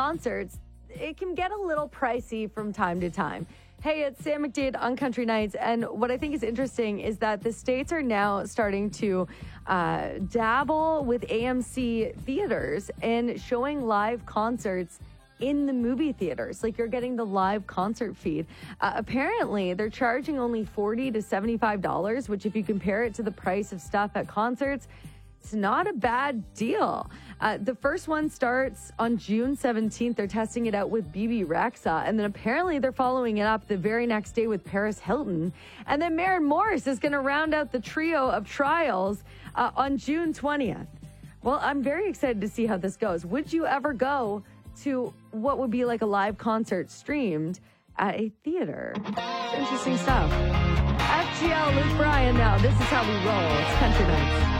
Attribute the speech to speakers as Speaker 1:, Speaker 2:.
Speaker 1: concerts, it can get a little pricey from time to time. Hey, it's Sam McDade on Country Nights, and what I think is interesting is that the states are now starting to dabble with AMC theaters and showing live concerts in the movie theaters. Like, you're getting the live concert feed. Apparently, they're charging only $40 to $75, which if you compare it to the price of stuff at concerts, it's not a bad deal. The first one starts on June 17th. They're testing it out with BB Rexa. And then apparently they're following it up the very next day with Paris Hilton. And then Maren Morris is going to round out the trio of trials on June 20th. Well, I'm very excited to see how this goes. Would you ever go to what would be like a live concert streamed at a theater? Interesting stuff. FGL, Luke Bryan now. This is how we roll. It's Country Nights.